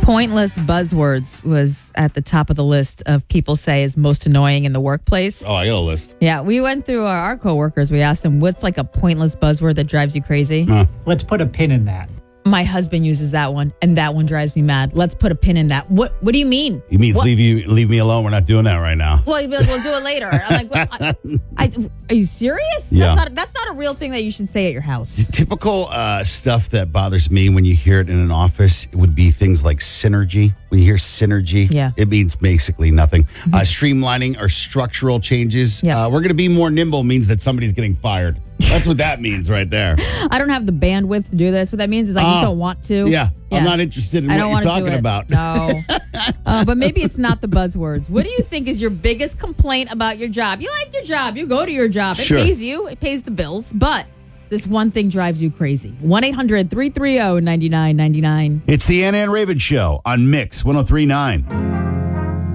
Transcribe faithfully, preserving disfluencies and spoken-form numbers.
Pointless buzzwords was at the top of the list of people say is most annoying in the workplace. Oh, I got a list. Yeah, we went through our, our coworkers. We asked them, what's like a pointless buzzword that drives you crazy? Huh. Let's put a pin in that. My husband uses that one, and that one drives me mad. Let's put a pin in that. What What do you mean? He means What? leave you, leave me alone. We're not doing that right now. Well, he'd be like, we'll do it later. I'm like, well, I, I, are you serious? Yeah. That's not, that's not a real thing that you should say at your house. Typical uh, stuff that bothers me when you hear it in an office would be things like synergy. When you hear synergy, Yeah. it means basically nothing. Mm-hmm. Uh, streamlining or structural changes. Yeah. Uh, we're going to be more nimble means that somebody's getting fired. That's what that means right there. I don't have the bandwidth to do this. What that means is I just Oh, don't want to. Yeah, I'm not interested in I what don't you're wanna do talking it. about. No. uh, but maybe it's not the buzzwords. What do you think is your biggest complaint about your job? You like your job. You go to your job. It Sure. pays you. It pays the bills. But this one thing drives you crazy. one eight hundred three three zero nine nine nine nine. It's the Ann Ann Raven Show on Mix one oh three point nine.